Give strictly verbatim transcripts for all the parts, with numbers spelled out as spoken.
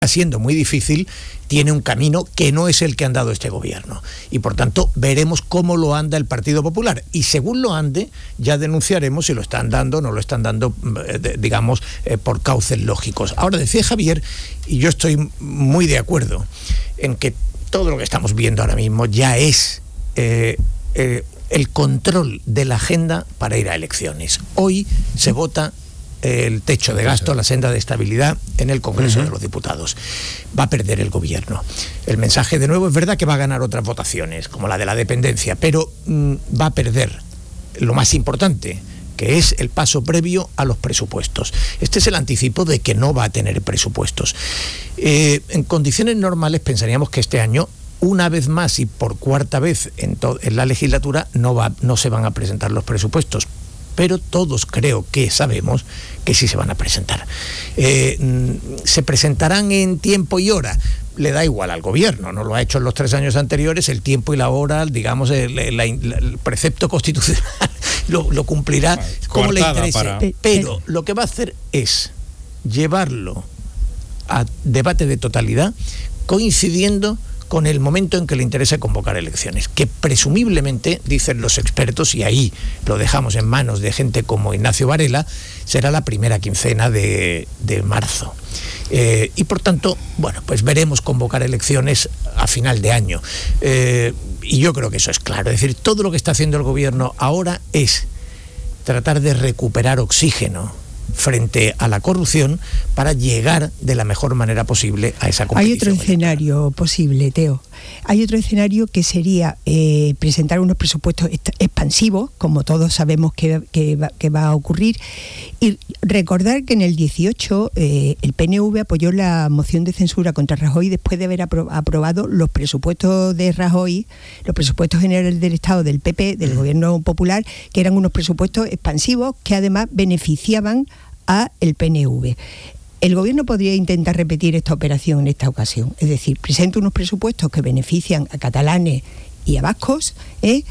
siendo muy difícil, tiene un camino que no es el que ha andado este gobierno. Y por tanto, veremos cómo lo anda el Partido Popular. Y según lo ande, ya denunciaremos si lo están dando o no lo están dando, digamos, eh, por cauces lógicos. Ahora, decía Javier, y yo estoy muy de acuerdo, en que todo lo que estamos viendo ahora mismo ya es eh, eh, el control de la agenda para ir a elecciones. Hoy se vota el techo de gasto, la senda de estabilidad en el Congreso uh-huh. de los Diputados. Va a perder el gobierno. El mensaje, de nuevo, es verdad que va a ganar otras votaciones, como la de la dependencia, pero mmm, va a perder lo más importante, que es el paso previo a los presupuestos. Este es el anticipo de que no va a tener presupuestos. Eh, en condiciones normales pensaríamos que este año, una vez más y por cuarta vez en, to- en la legislatura, no, va, no se van a presentar los presupuestos. Pero todos creo que sabemos que sí se van a presentar. Eh, ¿Se presentarán en tiempo y hora? Le da igual al gobierno, no lo ha hecho en los tres años anteriores, el tiempo y la hora, digamos, el, el, el precepto constitucional lo, lo cumplirá vale, como le interese. Para... Pero lo que va a hacer es llevarlo a debate de totalidad, coincidiendo con el momento en que le interesa convocar elecciones, que presumiblemente, dicen los expertos, y ahí lo dejamos en manos de gente como Ignacio Varela, será la primera quincena de, de marzo. Eh, y por tanto, bueno, pues veremos convocar elecciones a final de año. Eh, y yo creo que eso es claro. Es decir, todo lo que está haciendo el gobierno ahora es tratar de recuperar oxígeno frente a la corrupción para llegar de la mejor manera posible a esa competición. Hay otro escenario posible, Teo. Hay otro escenario que sería eh, presentar unos presupuestos expansivos, como todos sabemos que, que, va, que va a ocurrir, y recordar que en el dieciocho eh, el P N V apoyó la moción de censura contra Rajoy después de haber apro- aprobado los presupuestos de Rajoy, los presupuestos generales del Estado del P P, del Gobierno Popular, que eran unos presupuestos expansivos que además beneficiaban a el P N V. El gobierno podría intentar repetir esta operación en esta ocasión, es decir, presenta unos presupuestos que benefician a catalanes y a vascos, ¿eh?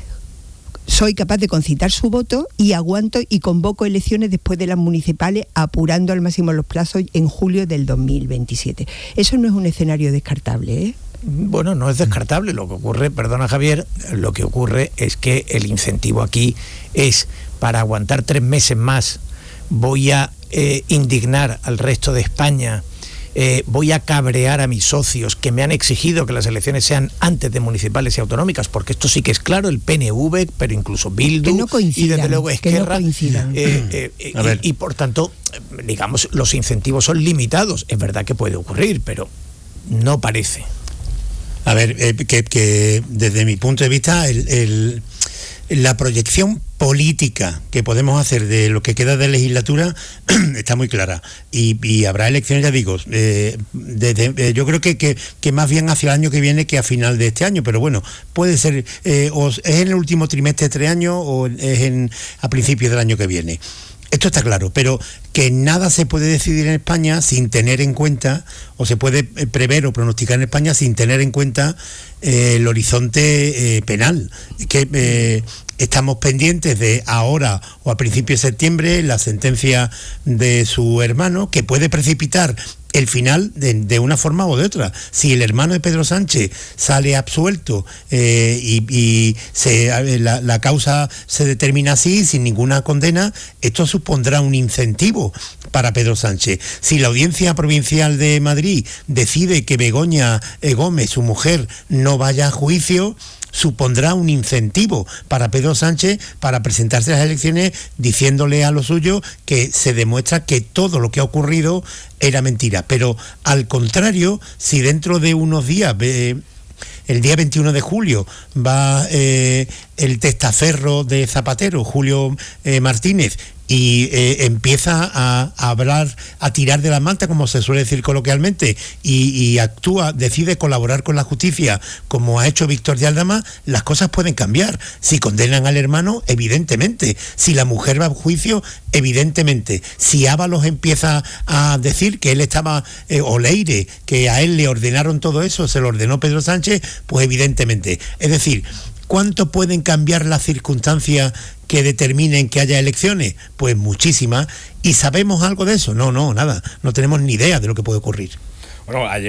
Soy capaz de concitar su voto y aguanto y convoco elecciones después de las municipales, apurando al máximo los plazos en julio del dos mil veintisiete. Eso no es un escenario descartable, ¿eh? Bueno, no es descartable. Lo que ocurre, perdona Javier, lo que ocurre es que el incentivo aquí es para aguantar tres meses más. Voy a eh, indignar al resto de España, eh, voy a cabrear a mis socios que me han exigido que las elecciones sean antes de municipales y autonómicas, porque esto sí que es claro, el P N V, pero incluso Bildu no y desde luego Esquerra, no eh, eh, eh, y, y por tanto, digamos, los incentivos son limitados. Es verdad que puede ocurrir, pero no parece. A ver, eh, que, que desde mi punto de vista, el, el, la proyección política que podemos hacer de lo que queda de legislatura está muy clara. Y, y habrá elecciones, ya digo, eh, desde, eh, yo creo que, que, que más bien hacia el año que viene que a final de este año, pero bueno, puede ser, eh, o es en el último trimestre de tres años o es en, a principios del año que viene. Esto está claro, pero que nada se puede decidir en España sin tener en cuenta, o se puede prever o pronosticar en España sin tener en cuenta eh, el horizonte eh, penal. Que eh, estamos pendientes de ahora o a principios de septiembre la sentencia de su hermano, que puede precipitar el final de, de una forma o de otra. Si el hermano de Pedro Sánchez sale absuelto eh, y, y se, la, la causa se determina así, sin ninguna condena, esto supondrá un incentivo para Pedro Sánchez. Si la Audiencia Provincial de Madrid decide que Begoña eh, Gómez, su mujer, no vaya a juicio, supondrá un incentivo para Pedro Sánchez para presentarse a las elecciones diciéndole a los suyos que se demuestra que todo lo que ha ocurrido era mentira. Pero al contrario, si dentro de unos días, eh, el día veintiuno de julio, va eh, el testaferro de Zapatero, Julio eh, Martínez, y eh, empieza a, a hablar, a tirar de la manta, como se suele decir coloquialmente, y, y actúa, decide colaborar con la justicia, como ha hecho Víctor de Aldama, las cosas pueden cambiar. Si condenan al hermano, evidentemente. Si la mujer va a juicio, evidentemente. Si Ábalos empieza a decir que él estaba, eh, o Leire, que a él le ordenaron todo eso, se lo ordenó Pedro Sánchez, pues evidentemente. Es decir, ¿cuánto pueden cambiar las circunstancias que determinen que haya elecciones? Pues muchísimas. ¿Y sabemos algo de eso? No, no, nada. No tenemos ni idea de lo que puede ocurrir. Bueno, ayer